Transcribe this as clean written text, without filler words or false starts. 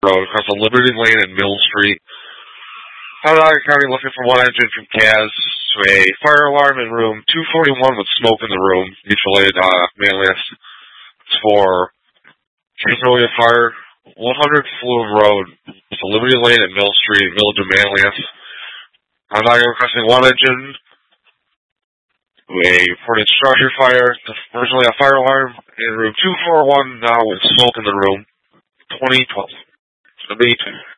Road across the Liberty Lane and Mill Street. Onondaga County looking for one engine from CAS to a fire alarm in room 241 with smoke in the room. Mutual aid Manlius. It's for Magnolia Fire, 100 Flume Road, to Liberty Lane and Mill Street, Village of Manlius. Onondaga requesting one engine. A reported structure fire. Originally a fire alarm in room 241 now with smoke in the room. 2012.